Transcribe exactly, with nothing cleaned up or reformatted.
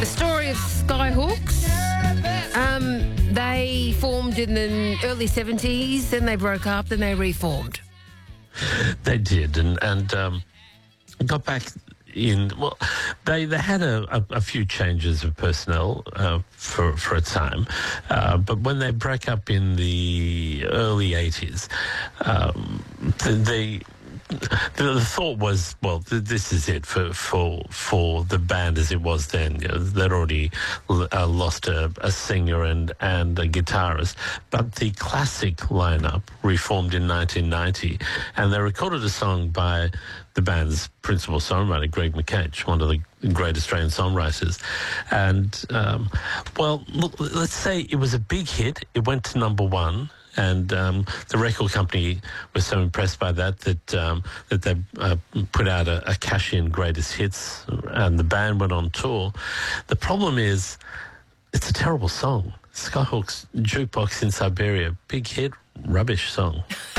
The story of Skyhawks. Um, they formed in the early seventies, then they broke up, then they reformed. They did, and and um, got back in. Well, they they had a, a, a few changes of personnel uh, for for a time, uh, but when they broke up in the early eighties, um, they. The, the thought was, well, th- this is it for, for for the band as it was then. You know, they'd already l- uh, lost a, a singer and, and a guitarist, but the classic lineup reformed in nineteen ninety, and they recorded a song by the band's principal songwriter, Greg McCage, one of the great Australian songwriters. And, um, well, look, let's say it was a big hit. It went to number one. And um, the record company was so impressed by that that um, that they uh, put out a, a cash-in greatest hits, and the band went on tour. The problem is, it's a terrible song. Skyhawks Jukebox in Siberia, big hit, rubbish song.